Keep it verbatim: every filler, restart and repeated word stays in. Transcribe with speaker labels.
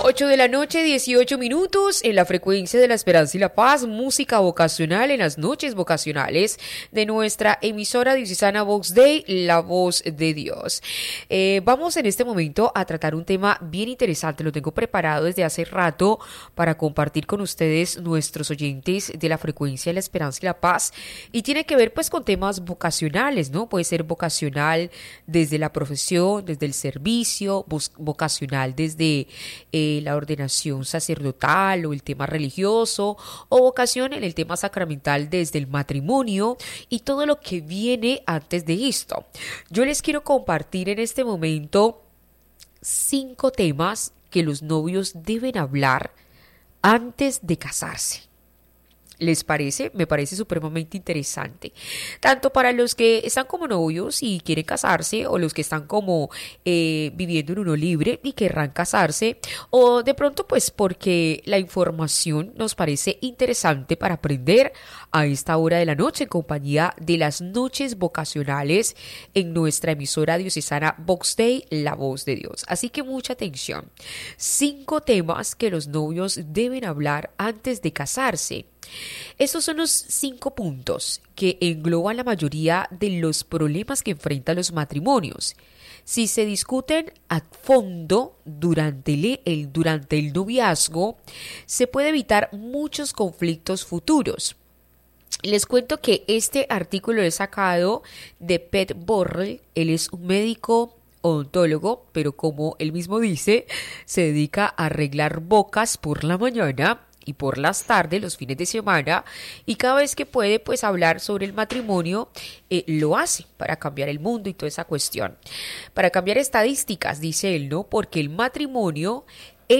Speaker 1: ocho de la noche, dieciocho minutos, en la frecuencia de la esperanza y la paz, música vocacional en las noches vocacionales de nuestra emisora diocesana Vox Dei, la voz de Dios. Eh, vamos en este momento a tratar un tema bien interesante, lo tengo preparado desde hace rato para compartir con ustedes, nuestros oyentes de la frecuencia de la esperanza y la paz, y tiene que ver pues con temas vocacionales, ¿no? Puede ser vocacional desde la profesión, desde el servicio, vocacional desde eh, la ordenación sacerdotal o el tema religioso, o vocación en el tema sacramental desde el matrimonio y todo lo que viene antes de esto. Yo les quiero compartir en este momento cinco temas que los novios deben hablar antes de casarse. ¿Les parece? Me parece supremamente interesante. Tanto para los que están como novios y quieren casarse, o los que están como eh, viviendo en unión libre y querrán casarse, o de pronto pues porque la información nos parece interesante para aprender a esta hora de la noche en compañía de las noches vocacionales en nuestra emisora diocesana Vox Dei, la voz de Dios. Así que mucha atención. Cinco temas que los novios deben hablar antes de casarse. Estos son los cinco puntos que engloban la mayoría de los problemas que enfrentan los matrimonios. Si se discuten a fondo durante el, el, durante el noviazgo, se puede evitar muchos conflictos futuros. Les cuento que este artículo lo he sacado de Pet Borrell. Él es un médico odontólogo, pero como él mismo dice, se dedica a arreglar bocas por la mañana y por las tardes, los fines de semana, y cada vez que puede pues hablar sobre el matrimonio, eh, lo hace para cambiar el mundo y toda esa cuestión. Para cambiar estadísticas, dice él, ¿no? Porque el matrimonio